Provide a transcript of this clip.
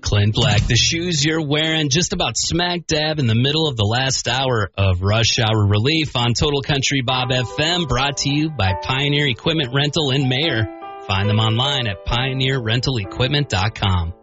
Clint Black, the shoes you're wearing, just about smack dab in the middle of the last hour of Rush Hour Relief on Total Country Bob FM, brought to you by Pioneer Equipment Rental in Mayer. Find them online at pioneerrentalequipment.com.